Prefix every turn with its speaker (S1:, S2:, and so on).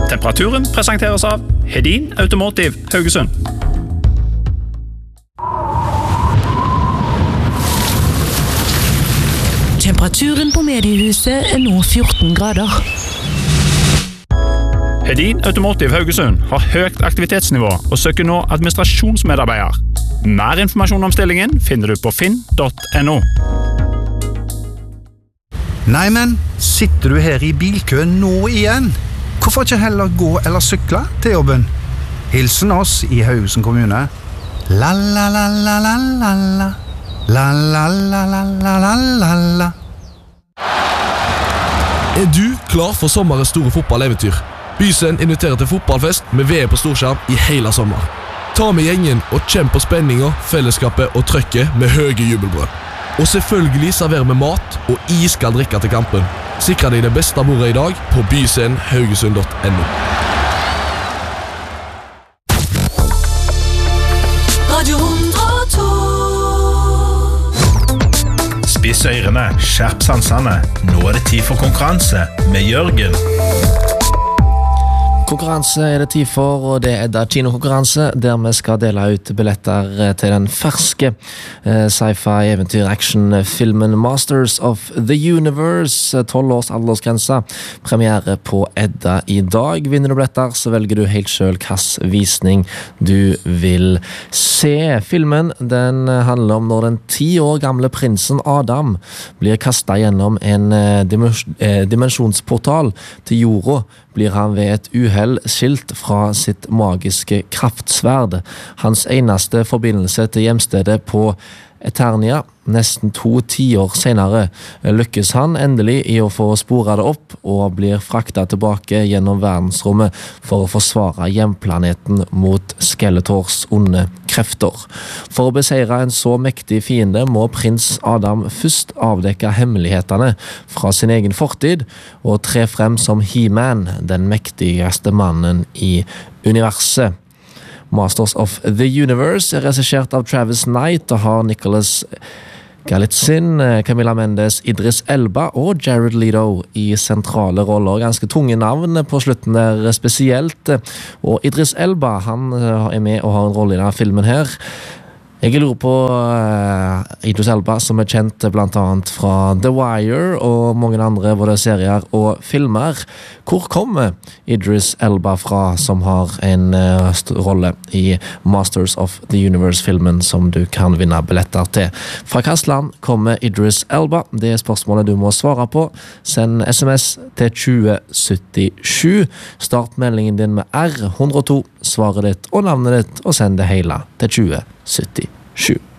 S1: Temperaturen presenteres av Hedin Automotive Haugesund.
S2: Temperaturen på mediehuset nå 14 grader.
S1: Hedin Automotive Haugesund har høyt aktivitetsnivå og søker nå administrasjonsmedarbeider. Mer informasjon om stillingen finner du på finn.no.
S3: Nei, men sitter du her i bilkøen nå igjen? Hvorfor ikke heller gå eller sykle til jobben? Hilsen oss i Haugesund kommune. La la la la la la la. La la la la la la la la.
S4: Du klar for sommerens store fotballeventyr? Bysen inviterer til fotballfest med VM på storskjerm i hele sommer. Ta med gjengen og kjenn på spenninga, fellesskapet og trøkket med høye jubelbrød. Og selvfølgelig serverer vi mat og iskald drikke til kampen. Sikre deg det beste bordet i dag på bysenhaugesund.no.
S2: Radio 102.
S5: Spiss ørene, skjerp sansene. Nå det tid for konkurranse med Jørgen.
S6: Konkurranse det tid for, og det da kinokonkurranse, der vi skal dele ut billetter til den ferske sci-fi eventyr-action-filmen Masters of the Universe, 12 års aldersgrense, premiere på Edda i dag. Vinner du billetter, så velger du helt selv hvilken visning du vil se. Filmen, den handler om når den 10 år gamle prinsen Adam blir kastet gjennom en dimensjonsportal til jorda, blir han ved et uheld skilt fra sitt magiske kraftsverd. Hans eneste forbindelse til hjemstedet på Eternia, nesten 2 tiår senere, lykkes han endelig i å få sporet det opp og blir fraktet tilbake gjennom verdensrommet for å forsvare hjemplaneten mot Skeletors onde krefter. For å beseire en så mektig fiende må prins Adam først avdekke hemmelighetene fra sin egen fortid og tre frem som He-Man, den mektigste mannen i universet. Masters of the Universe regissert av Travis Knight og har Nicholas Galitzin, Camilla Mendes, Idris Elba og Jared Leto i sentrale roller. Ganske tunge navn på slutten der spesielt. Og Idris Elba, han er med og har en rolle i denne filmen her. Jeg lurer på Idris Elba, som kjent blant annet fra The Wire og mange andre både serier og filmer. Hvor kommer Idris Elba fra, som har en rolle i Masters of the Universe-filmen som du kan vinne billetter til? Fra hvilket land kommer Idris Elba? Det er spørsmålet du må svare på. Send SMS til 2077. Start meldingen din med R102, svaret ditt og navnet ditt, og send det hele til 2077.